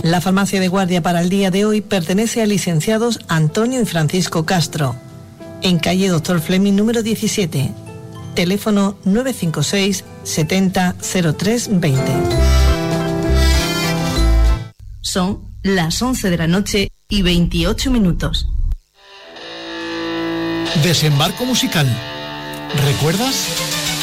La farmacia de guardia para el día de hoy pertenece a licenciados Antonio y Francisco Castro, en calle Dr. Fleming número 17, teléfono 956 70 03 20. Son las 11 de la noche y 28 minutos. Desembarco musical. ¿Recuerdas?